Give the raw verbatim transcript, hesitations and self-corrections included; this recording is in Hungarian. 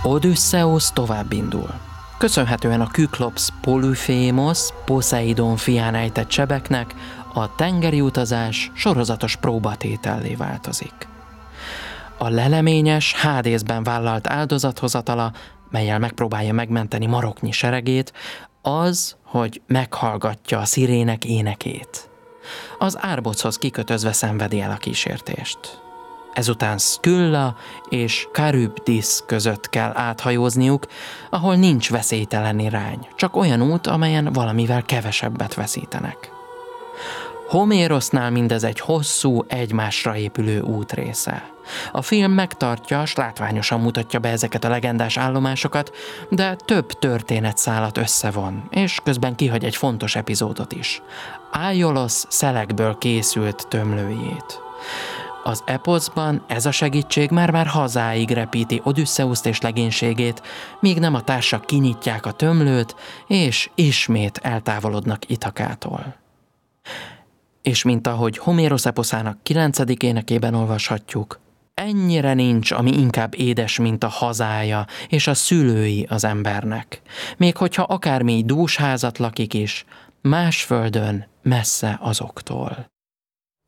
Odüsszeusz tovább indul. Köszönhetően a Küklops Polyphémosz, Poszeidon fián ejtett sebeknek a tengeri utazás sorozatos próbatétellé változik. A leleményes, Hádészben vállalt áldozathozatala, mellyel megpróbálja megmenteni maroknyi seregét, az, hogy meghallgatja a szirének énekét. Az árbochoz kikötözve szenvedi el a kísértést. Ezután Skylla és Charybdis között kell áthajózniuk, ahol nincs veszélytelen irány, csak olyan út, amelyen valamivel kevesebbet veszítenek. Homérosznál mindez egy hosszú, egymásra épülő útrésze. A film megtartja, s látványosan mutatja be ezeket a legendás állomásokat, de több történetszálat összevon, és közben kihagy egy fontos epizódot is. Aiolos szelekből készült tömlőjét. Az eposzban ez a segítség már-már hazáig repíti Odüsszeuszt és legénységét, míg nem a társak kinyitják a tömlőt, és ismét eltávolodnak Ithakától. És mint ahogy Homérosz eposzának kilencedik énekében olvashatjuk, ennyire nincs, ami inkább édes, mint a hazája és a szülői az embernek. Még hogyha akármi dús házat lakik is, más földön, messze azoktól.